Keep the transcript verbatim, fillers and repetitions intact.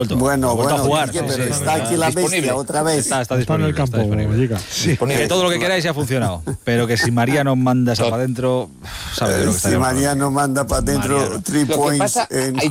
Bueno, bueno, a jugar. Quique, Sí, pero sí, está aquí la bestia disponible. otra vez. Está, está Está en disponible. el campo, está disponible. Lliga. Sí. Que todo lo que queráis ya ha funcionado. Pero que si Mariano manda esa para adentro, sabe de lo que Si estaríamos hablando. Mariano manda para adentro Mariano. three Lo que points pasa, en hay